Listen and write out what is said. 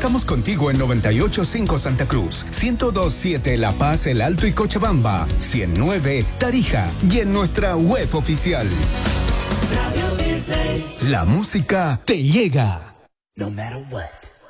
Estamos contigo en 98.5 Santa Cruz, 102.7 La Paz, El Alto y Cochabamba, 100.9 Tarija y en nuestra web oficial. Radio Disney. La música te llega. No matter what.